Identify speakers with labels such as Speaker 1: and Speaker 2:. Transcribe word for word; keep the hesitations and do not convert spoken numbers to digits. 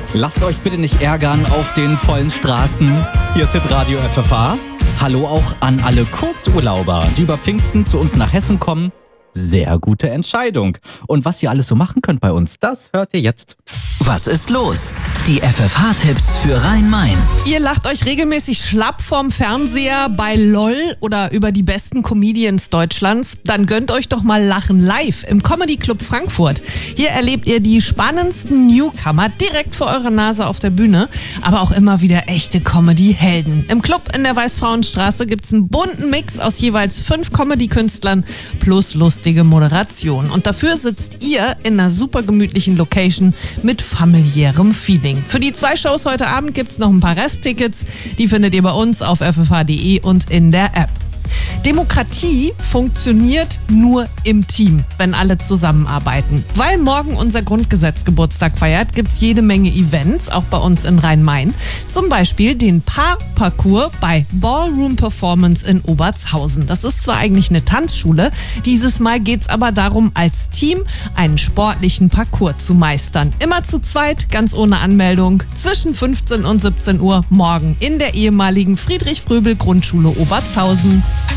Speaker 1: Lasst euch bitte nicht ärgern auf den vollen Straßen. Hier ist Hitradio F F H. Hallo auch an alle Kurzurlauber, die über Pfingsten zu uns nach Hessen kommen. Sehr gute Entscheidung. Und was ihr alles so machen könnt bei uns, das hört ihr jetzt.
Speaker 2: Was ist los? Die F F H-Tipps für Rhein-Main.
Speaker 3: Ihr lacht euch regelmäßig schlapp vorm Fernseher bei LOL oder über die besten Comedians Deutschlands? Dann gönnt euch doch mal Lachen live im Comedy Club Frankfurt. Hier erlebt ihr die spannendsten Newcomer direkt vor eurer Nase auf der Bühne, aber auch immer wieder echte Comedy-Helden. Im Club in der Weißfrauenstraße gibt's einen bunten Mix aus jeweils fünf Comedy-Künstlern plus lustige Moderation. Und dafür sitzt ihr in einer super gemütlichen Location mit familiärem Feeling. Für die zwei Shows heute Abend gibt's noch ein paar Resttickets. Die findet ihr bei uns auf f f h punkt d e und in der App. Demokratie funktioniert nur im Team, wenn alle zusammenarbeiten. Weil morgen unser Grundgesetz Geburtstag feiert, gibt's jede Menge Events, auch bei uns in Rhein-Main. Zum Beispiel den Paar-Parcours bei Ballroom Performance in Obertshausen. Das ist zwar eigentlich eine Tanzschule, dieses Mal geht's aber darum, als Team einen sportlichen Parcours zu meistern. Immer zu zweit, ganz ohne Anmeldung, zwischen fünfzehn und siebzehn Uhr morgen in der ehemaligen Friedrich-Fröbel-Grundschule Obertshausen.